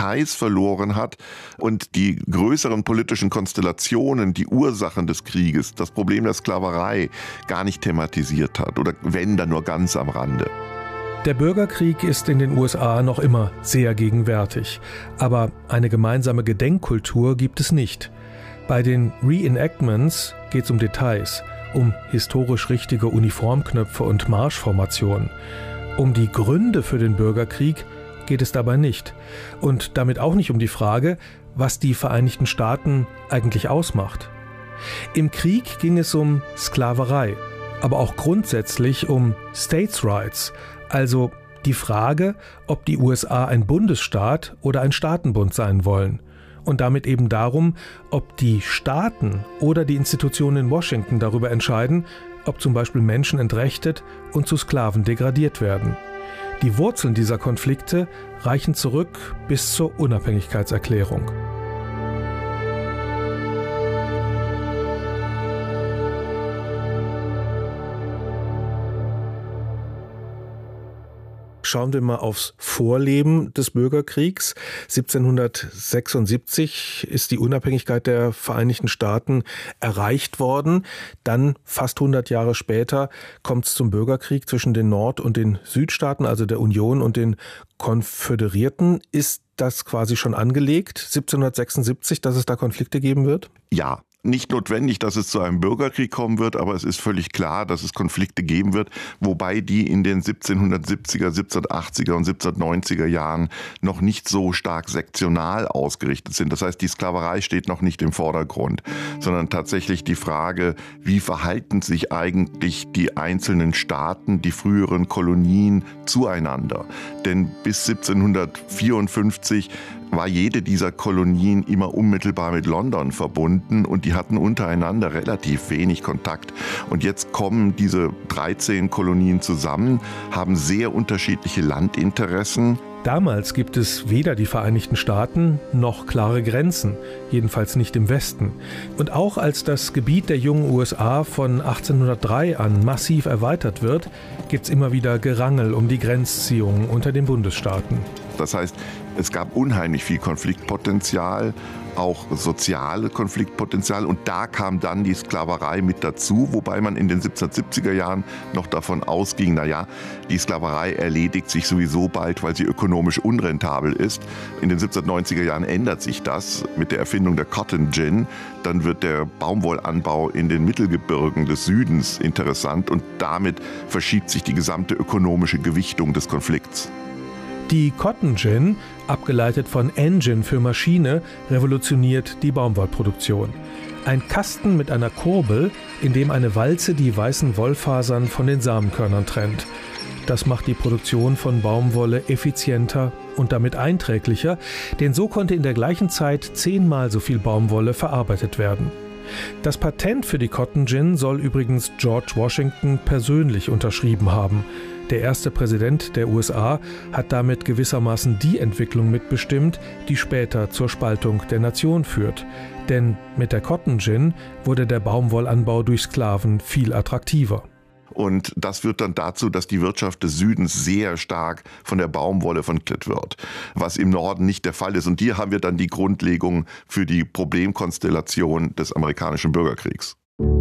Details verloren hat und die größeren politischen Konstellationen, die Ursachen des Krieges, das Problem der Sklaverei gar nicht thematisiert hat oder wenn, dann nur ganz am Rande. Der Bürgerkrieg ist in den USA noch immer sehr gegenwärtig, aber eine gemeinsame Gedenkkultur gibt es nicht. Bei den Reenactments geht es um Details, um historisch richtige Uniformknöpfe und Marschformationen. Um die Gründe für den Bürgerkrieg geht es dabei nicht. Und damit auch nicht um die Frage, was die Vereinigten Staaten eigentlich ausmacht. Im Krieg ging es um Sklaverei, aber auch grundsätzlich um States' Rights, also die Frage, ob die USA ein Bundesstaat oder ein Staatenbund sein wollen. Und damit eben darum, ob die Staaten oder die Institutionen in Washington darüber entscheiden, ob zum Beispiel Menschen entrechtet und zu Sklaven degradiert werden. Die Wurzeln dieser Konflikte reichen zurück bis zur Unabhängigkeitserklärung. Schauen wir mal aufs Vorleben des Bürgerkriegs. 1776 ist die Unabhängigkeit der Vereinigten Staaten erreicht worden. Dann, fast 100 Jahre später, kommt es zum Bürgerkrieg zwischen den Nord- und den Südstaaten, also der Union und den Konföderierten. Ist das quasi schon angelegt, 1776, dass es da Konflikte geben wird? Ja. Nicht notwendig, dass es zu einem Bürgerkrieg kommen wird, aber es ist völlig klar, dass es Konflikte geben wird, wobei die in den 1770er, 1780er und 1790er Jahren noch nicht so stark sektional ausgerichtet sind. Das heißt, die Sklaverei steht noch nicht im Vordergrund, sondern tatsächlich die Frage, wie verhalten sich eigentlich die einzelnen Staaten, die früheren Kolonien zueinander? Denn bis 1754 war jede dieser Kolonien immer unmittelbar mit London verbunden und die hatten untereinander relativ wenig Kontakt. Und jetzt kommen diese 13 Kolonien zusammen, haben sehr unterschiedliche Landinteressen. Damals gibt es weder die Vereinigten Staaten noch klare Grenzen, jedenfalls nicht im Westen. Und auch als das Gebiet der jungen USA von 1803 an massiv erweitert wird, gibt es immer wieder Gerangel um die Grenzziehungen unter den Bundesstaaten. Das heißt, es gab unheimlich viel Konfliktpotenzial, auch soziale Konfliktpotenzial und da kam dann die Sklaverei mit dazu, wobei man in den 1770er Jahren noch davon ausging, die Sklaverei erledigt sich sowieso bald, weil sie ökonomisch unrentabel ist. In den 1790er Jahren ändert sich das mit der Erfindung der Cotton Gin. Dann wird der Baumwollanbau in den Mittelgebirgen des Südens interessant und damit verschiebt sich die gesamte ökonomische Gewichtung des Konflikts. Die Cotton Gin, abgeleitet von Engine für Maschine, revolutioniert die Baumwollproduktion. Ein Kasten mit einer Kurbel, in dem eine Walze die weißen Wollfasern von den Samenkörnern trennt. Das macht die Produktion von Baumwolle effizienter und damit einträglicher, denn so konnte in der gleichen Zeit 10-mal so viel Baumwolle verarbeitet werden. Das Patent für die Cotton Gin soll übrigens George Washington persönlich unterschrieben haben. Der erste Präsident der USA hat damit gewissermaßen die Entwicklung mitbestimmt, die später zur Spaltung der Nation führt. Denn mit der Cotton Gin wurde der Baumwollanbau durch Sklaven viel attraktiver. Und das führt dann dazu, dass die Wirtschaft des Südens sehr stark von der Baumwolle vernichtet wird, was im Norden nicht der Fall ist. Und hier haben wir dann die Grundlegung für die Problemkonstellation des amerikanischen Bürgerkriegs.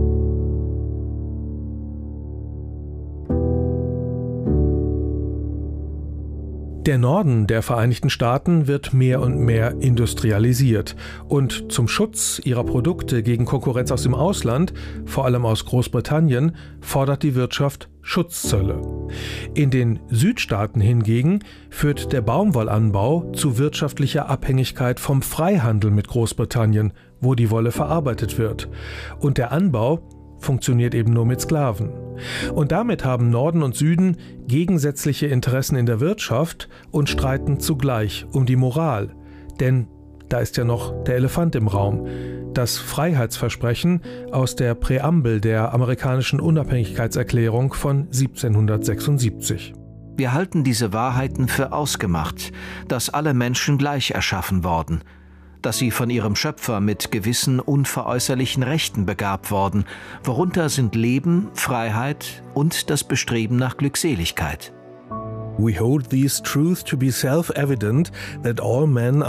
Der Norden der Vereinigten Staaten wird mehr und mehr industrialisiert und zum Schutz ihrer Produkte gegen Konkurrenz aus dem Ausland, vor allem aus Großbritannien, fordert die Wirtschaft Schutzzölle. In den Südstaaten hingegen führt der Baumwollanbau zu wirtschaftlicher Abhängigkeit vom Freihandel mit Großbritannien, wo die Wolle verarbeitet wird. Und der Anbau funktioniert eben nur mit Sklaven. Und damit haben Norden und Süden gegensätzliche Interessen in der Wirtschaft und streiten zugleich um die Moral. Denn da ist ja noch der Elefant im Raum. Das Freiheitsversprechen aus der Präambel der amerikanischen Unabhängigkeitserklärung von 1776. Wir halten diese Wahrheiten für ausgemacht, dass alle Menschen gleich erschaffen worden, dass sie von ihrem Schöpfer mit gewissen unveräußerlichen Rechten begabt worden, worunter sind Leben, Freiheit und das Bestreben nach Glückseligkeit. We hold these truths to be self-evident, that all men